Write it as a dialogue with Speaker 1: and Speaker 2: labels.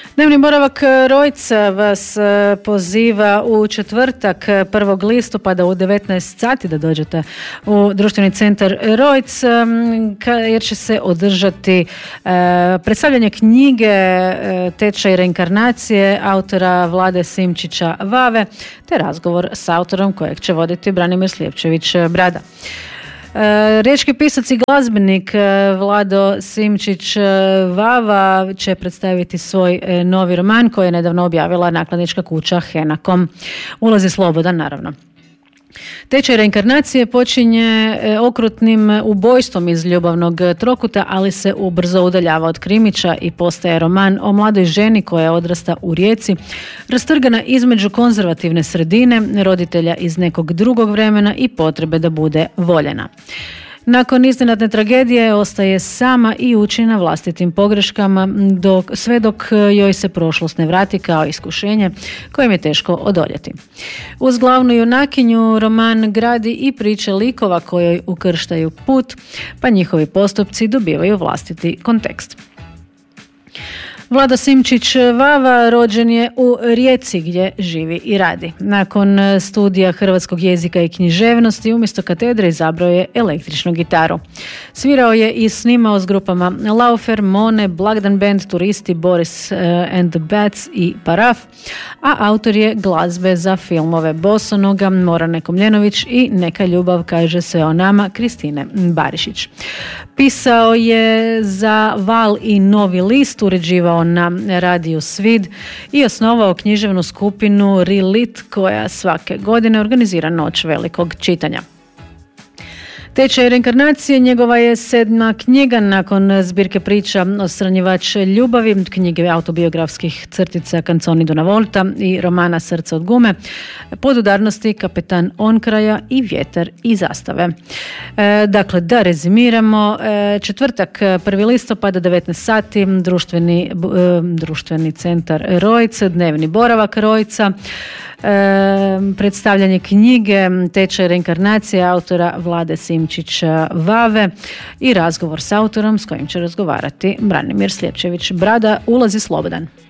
Speaker 1: Dnevni boravak Rojca vas poziva u četvrtak 1. listopada u 19 sati da dođete u društveni centar Rojc jer će se održati predstavljanje knjige Tečaj reinkarnacije autora Vlade Simčića Vave te razgovor s autorom kojeg će voditi Branimir Slijepčević Brada. Riječki pisac i glazbenik Vlado Simčić Vava će predstaviti svoj novi roman koji je nedavno objavila nakladnička kuća Henakom. Ulaz je slobodan, naravno. Tečaj reinkarnacije počinje okrutnim ubojstvom iz ljubavnog trokuta, ali se ubrzo udaljava od krimića i postaje roman o mladoj ženi koja odrasta u Rijeci, rastrgana između konzervativne sredine, roditelja iz nekog drugog vremena i potrebe da bude voljena. Nakon iznenadne tragedije ostaje sama i uči na vlastitim pogreškama sve dok joj se prošlost ne vrati kao iskušenje kojem je teško odoljeti. Uz glavnu junakinju roman gradi i priče likova kojoj ukrštaju put, pa njihovi postupci dobivaju vlastiti kontekst. Vlado Simčić Vava rođen je u Rijeci gdje živi i radi. Nakon studija hrvatskog jezika i književnosti umjesto katedre izabrao je električnu gitaru. Svirao je i snimao s grupama Laufer, Mone, Blagdan Band, Turisti, Boris and the Bats i Paraf, a autor je glazbe za filmove Bosonoga, Morane Komljenović i Neka ljubav kaže sve o nama Kristine Barišić. Pisao je za Val i Novi list, uređivao na radiju Svid i osnovao književnu skupinu Relit koja svake godine organizira noć velikog čitanja. Tečaj reinkarnacije njegova je 7. knjiga nakon zbirke priča Odstranjivač ljubavi, knjige autobiografskih crtica Canzoni d'una volta i romana Srce od gume, Podudarnosti, Kapetan Onkraja i Vjetar i zastave. Dakle, da rezimiramo, četvrtak 1. listopada 19 sati, društveni centar Rojca, dnevni boravak Rojca, predstavljanje knjige Tečaj reinkarnacije autora Vlade Simčić Vave i razgovor s autorom s kojim će razgovarati Branimir Slijepčević Brada. Ulaz je slobodan.